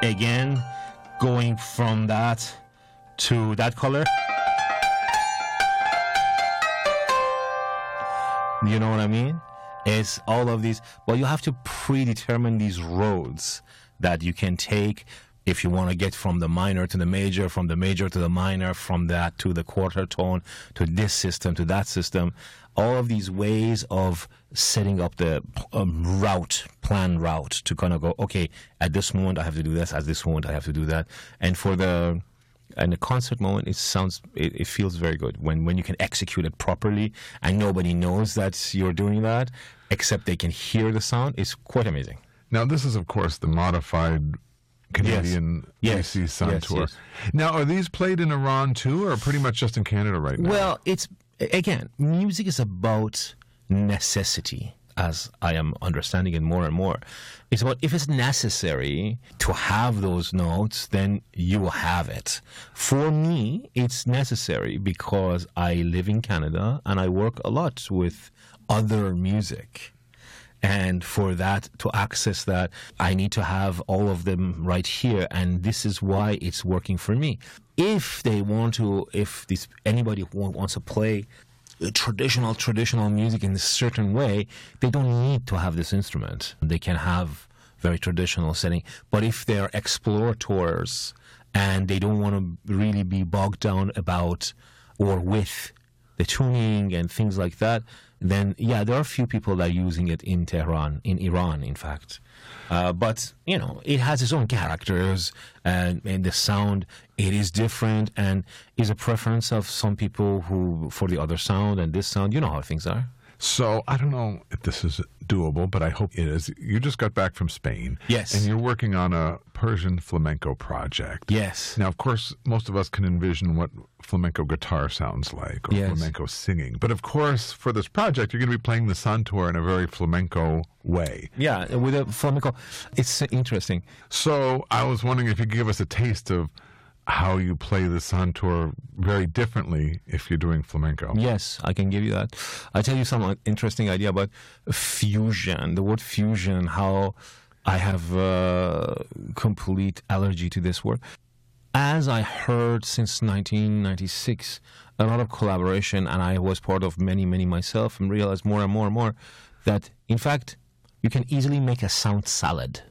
again, going from that to that color. You know what I mean? It's all of these, but you have to predetermine these roads that you can take if you want to get from the minor to the major, from the major to the minor, from that to the quarter tone, to this system, to that system. All of these ways of setting up the plan route to kind of go, okay, at this moment I have to do this, at this moment I have to do that. And for the concert moment, it feels very good when you can execute it properly and nobody knows that you're doing that, except they can hear the sound. It's quite amazing. Now, this is, of course, the modified Canadian AC Santour. Yes. Now, are these played in Iran too, or pretty much just in Canada right now? Well, again, music is about necessity, as I am understanding it more and more. It's about, if it's necessary to have those notes, then you will have it. For me, it's necessary because I live in Canada and I work a lot with other music. And for that, to access that, I need to have all of them right here. And this is why it's working for me. If anybody wants to play traditional music in a certain way, they don't need to have this instrument. They can have very traditional setting. But if they're explorators and they don't want to really be bogged down about or with the tuning and things like that, then yeah, there are a few people that are using it in Tehran, in Iran, in fact. But, it has its own characters and the sound, it is different and is a preference of some people for the other sound and this sound. You know how things are. So, I don't know if this is doable, but I hope it is. You just got back from Spain. Yes. And you're working on a Persian flamenco project. Yes. Now, of course, most of us can envision what flamenco guitar sounds like, or flamenco singing. But, of course, for this project, you're going to be playing the Santour in a very flamenco way. Yeah, with a flamenco. It's interesting. So, I was wondering if you could give us a taste of how you play the Santour very differently if you're doing flamenco. Yes, I can give you that. I'll tell you some interesting idea about fusion, the word fusion, how I have a complete allergy to this word. As I heard since 1996, a lot of collaboration, and I was part of many myself, and realized more and more that, in fact, you can easily make a sound salad.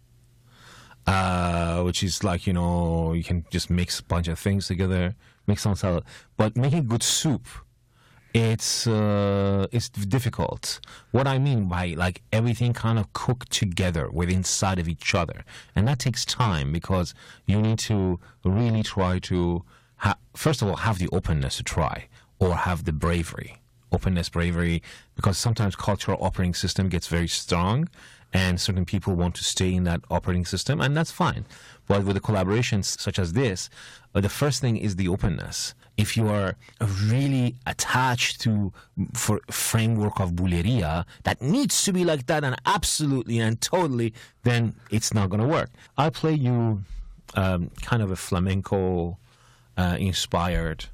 Which is like, you can just mix a bunch of things together, make some salad. But making good soup, it's difficult. What I mean by like everything kind of cooked together with inside of each other. And that takes time because you need to really try to, first of all, have the openness to try or have the bravery. Openness, bravery, because sometimes cultural operating system gets very strong and certain people want to stay in that operating system, and that's fine. But with the collaborations such as this, the first thing is the openness. If you are really attached to for framework of Bulería that needs to be like that and absolutely and totally, then it's not going to work. I'll play you kind of a flamenco inspired